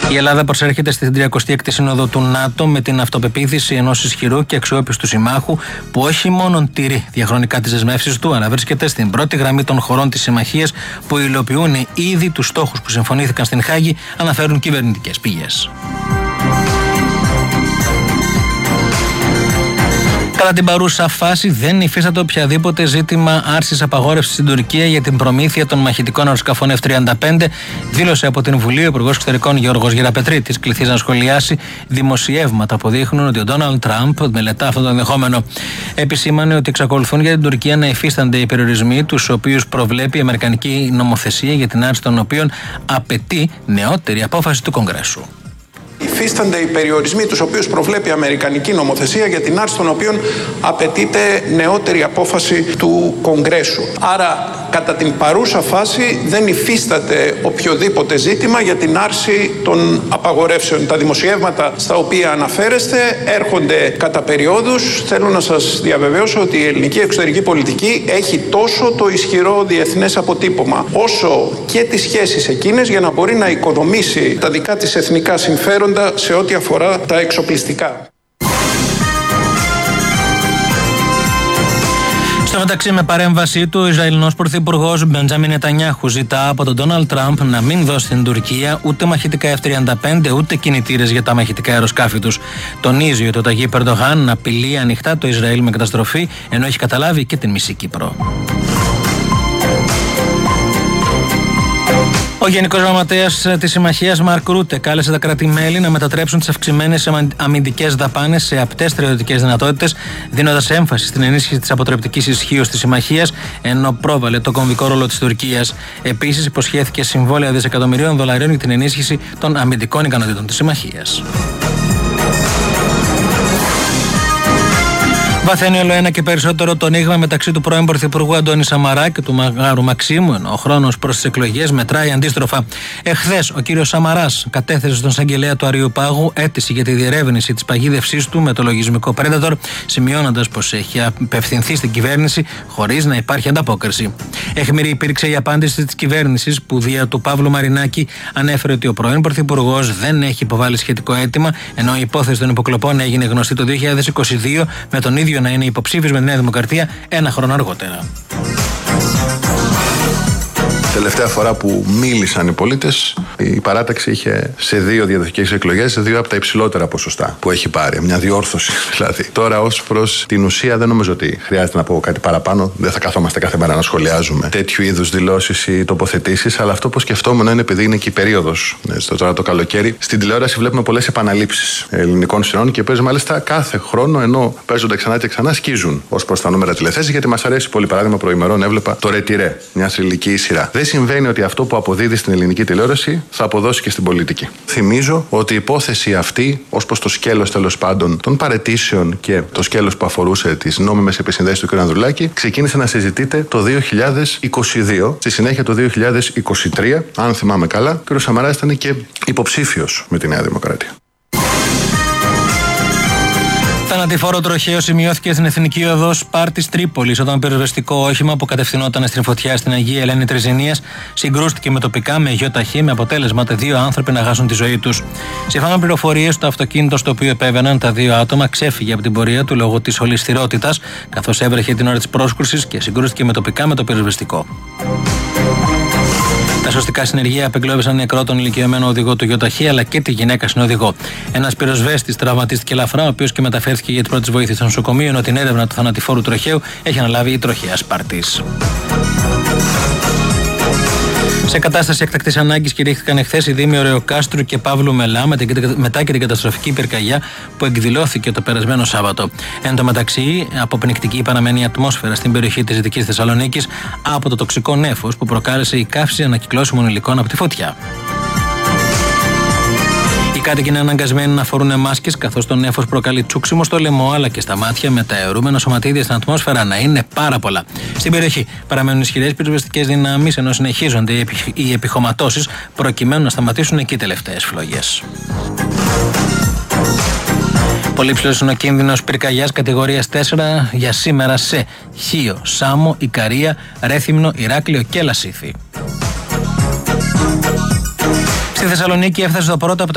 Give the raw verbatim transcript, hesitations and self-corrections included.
Η Ελλάδα προσέρχεται στην τριακοστή έκτη Σύνοδο του ΝΑΤΟ με την αυτοπεποίθηση ενός ισχυρού και αξιόπιστου συμμάχου που όχι μόνον τηρεί διαχρονικά τις δεσμεύσεις του, αλλά βρίσκεται στην πρώτη γραμμή των χωρών της συμμαχίας που υλοποιούν ήδη τους στόχους που συμφωνήθηκαν στην Χάγη, αναφέρουν κυβερνητικές πηγές. Κατά την παρούσα φάση δεν υφίσταται οποιαδήποτε ζήτημα άρσης απαγόρευσης στην Τουρκία για την προμήθεια των μαχητικών αεροσκαφών εφ τριάντα πέντε, δήλωσε από την Βουλή ο Υπουργός Εξωτερικών Γιώργος Γεραπετρίτης. Κληθείς να σχολιάσει δημοσιεύματα που δείχνουν ότι ο Ντόναλντ Τραμπ μελετά αυτό το ενδεχόμενο. Επισήμανε ότι εξακολουθούν για την Τουρκία να υφίστανται οι περιορισμοί, τους οποίους προβλέπει η Αμερικανική νομοθεσία, για την άρση των οποίων απαιτεί νεότερη απόφαση του Κογκρέσου. Υφίστανται οι περιορισμοί τους οποίους προβλέπει η Αμερικανική νομοθεσία, για την άρση των οποίων απαιτείται νεότερη απόφαση του Κογκρέσου. Άρα, κατά την παρούσα φάση δεν υφίσταται οποιοδήποτε ζήτημα για την άρση των απαγορεύσεων. Τα δημοσιεύματα στα οποία αναφέρεστε έρχονται κατά περιόδους. Θέλω να σας διαβεβαιώσω ότι η ελληνική εξωτερική πολιτική έχει τόσο το ισχυρό διεθνές αποτύπωμα, όσο και τις σχέσεις εκείνες για να μπορεί να οικοδομήσει τα δικά της εθνικά συμφέροντα σε ό,τι αφορά τα εξοπλιστικά. Στο μεταξύ, με παρέμβασή του, ο Ισραηλινός Πρωθυπουργός Μπεντζάμιν Νετανιάχου ζητά από τον Ντόναλντ Τραμπ να μην δώσει στην Τουρκία ούτε μαχητικά εφ τριάντα πέντε ούτε κινητήρες για τα μαχητικά αεροσκάφη τους. Τονίζει ότι ο Ταγίπ Ερντογάν απειλεί ανοιχτά το Ισραήλ με καταστροφή, ενώ έχει καταλάβει και την μισή Κύπρο. Ο Γενικός Γραμματέας της Συμμαχίας Μαρκ Ρούτε κάλεσε τα κράτη-μέλη να μετατρέψουν τις αυξημένες αμυντικές δαπάνες σε απτές στρατιωτικές δυνατότητες, δίνοντας έμφαση στην ενίσχυση της αποτρεπτικής ισχύως της Συμμαχίας, ενώ πρόβαλε το κομβικό ρόλο της Τουρκίας. Επίσης, υποσχέθηκε συμβόλαια δισεκατομμυρίων δολαρίων για την ενίσχυση των αμυντικών ικανοτήτων της Συμμαχίας. Βαθαίνει όλο ένα και περισσότερο το ανοίγμα μεταξύ του πρώην Πρωθυπουργού Αντώνη Σαμαρά και του Μαγάρου Μαξίμου, ενώ ο χρόνος προς τις εκλογές μετράει αντίστροφα. Εχθές, ο κύριος Σαμαράς κατέθεσε στον εισαγγελέα του Αριουπάγου αίτηση για τη διερεύνηση της παγίδευσής του με το λογισμικό Predator, σημειώνοντας πως έχει απευθυνθεί στην κυβέρνηση χωρίς να υπάρχει ανταπόκριση. Αιχμηρή υπήρξε η απάντηση της κυβέρνησης, που δια του Παύλου Μαρινάκη ανέφερε ότι ο πρώην Πρωθυπουργός δεν έχει υποβάλει σχετικό αίτημα, ενώ η υπόθεση των υποκλοπών έγινε γνωστή το δύο χιλιάδες είκοσι δύο, με τον ίδιο να είναι υποψήφιος με τη Νέα Δημοκρατία ένα χρόνο αργότερα. Τελευταία φορά που μίλησαν οι πολίτες, η παράταξη είχε σε δύο διαδοχικές εκλογές, σε δύο από τα υψηλότερα ποσοστά που έχει πάρει. Μια διόρθωση δηλαδή. Τώρα, ως προς την ουσία, δεν νομίζω ότι χρειάζεται να πω κάτι παραπάνω. Δεν θα καθόμαστε κάθε μέρα να σχολιάζουμε τέτοιου είδους δηλώσεις ή τοποθετήσεις. Αλλά αυτό που σκεφτόμουν είναι, επειδή είναι και η περίοδος, τώρα το καλοκαίρι, στην τηλεόραση βλέπουμε πολλές επαναλήψεις ελληνικών σειρών, και παίζει μάλιστα κάθε χρόνο, ενώ παίζονται ξανά και ξανά, σκίζουν ως προς τα νούμερα τηλεθέσεις, γιατί μας αρέσει πολύ. Παράδειγμα, προημερών έβλεπα το Ρετυρέ, μια θρυλική σειρά. Δεν συμβαίνει ότι αυτό που αποδίδει στην ελληνική τηλεόραση θα αποδώσει και στην πολιτική. Θυμίζω ότι η υπόθεση αυτή, ως προς το σκέλος τέλος πάντων των παραιτήσεων και το σκέλος που αφορούσε τις νόμιμες επισυνδέσεις του κ. Ανδρουλάκη, ξεκίνησε να συζητείται το δύο χιλιάδες είκοσι δύο. Στη συνέχεια, το δύο χιλιάδες είκοσι τρία, αν θυμάμαι καλά, ο κ. Σαμαράς ήταν και υποψήφιος με τη Νέα Δημοκρατία. Θανατηφόρο τροχαίο σημειώθηκε στην Εθνική Οδό Σπάρτης Τρίπολης, όταν πυροσβεστικό όχημα που κατευθυνόταν στην φωτιά στην Αγία Ελένη Τριζηνίας συγκρούστηκε με τοπικά με γιοταχή, με αποτέλεσμα τα δύο άνθρωποι να χάσουν τη ζωή τους. Σύμφωνα με πληροφορίες, το αυτοκίνητο στο οποίο επέβαιναν τα δύο άτομα ξέφυγε από την πορεία του λόγω της ολισθηρότητας, καθώς έβρεχε την ώρα της πρόσκρουσης και συγκρούστηκε με τοπικά με το πυροσβεστικό. Τα σωστικά συνεργεία απεγκλώβησαν νεκρό τον ηλικιωμένο οδηγό του γιοταχή, αλλά και τη γυναίκα συνοδηγό. Ένας πυροσβέστης τραυματίστηκε ελαφρά, ο οποίος και μεταφέρθηκε για τις πρώτες βοήθειες στο νοσοκομείο, ενώ την έρευνα του θανατηφόρου τροχαίου έχει αναλάβει η τροχαία Σπαρτής. Σε κατάσταση εκτακτής ανάγκης κηρύχθηκαν εχθές οι δήμοι Ωρεοκάστρου και Παύλου Μελά, μετά και την καταστροφική πυρκαγιά που εκδηλώθηκε το περασμένο Σάββατο. Εν τω μεταξύ, αποπνικτική παραμένει η ατμόσφαιρα στην περιοχή της Δυτικής Θεσσαλονίκης από το τοξικό νέφος που προκάλεσε η καύση ανακυκλώσιμων υλικών από τη φωτιά. Οι κάτοικοι είναι αναγκασμένοι να φορούν μάσκες, καθώς το νέφος προκαλεί τσούξιμο στο λαιμό αλλά και στα μάτια, με τα αιωρούμενα σωματίδια στην ατμόσφαιρα να είναι πάρα πολλά. Στην περιοχή παραμένουν ισχυρές πυροσβεστικές δυνάμεις, ενώ συνεχίζονται οι, επι... οι επιχωματώσεις προκειμένου να σταματήσουν και οι τελευταίες φλόγες. Πολύ ψηλός είναι ο κίνδυνος πυρκαγιάς κατηγορίας τέσσερα για σήμερα σε Χίο, Σάμο, Ικαρία, Ρέθυμνο, Ηράκλειο και Λασίθι. Στη Θεσσαλονίκη έφτασε το πρώτο από